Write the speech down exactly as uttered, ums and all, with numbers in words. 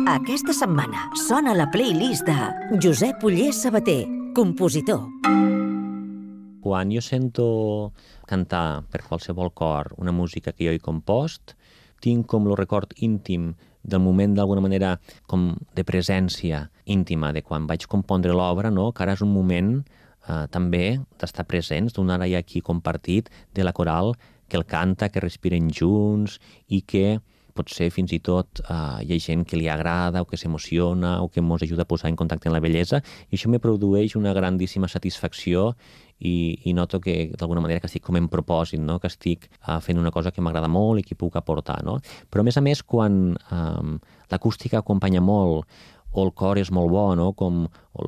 Aquesta setmana sona la playlist de Josep Oller Sabater, compositor. Quan jo sento cantar per qualsevol cor una música que jo he compost, tinc com el record íntim del moment, d'alguna manera, com de presència íntima de quan vaig compondre l'obra, no? Que ara és un moment eh, també d'estar presents, d'un ara i aquí compartit de la coral que el canta, que respiren junts i que potser fins i tot eh, hi ha gent que li agrada o que s'emociona o que ens ajuda a posar en contacte amb la bellesa, i això me produeix una grandíssima satisfacció i, i noto que d'alguna manera que estic com en propòsit, no? Que estic uh, fent una cosa que m'agrada molt i que puc aportar, no? Però a més a més, quan um, l'acústica acompanya molt o el cor és molt bo, no? Com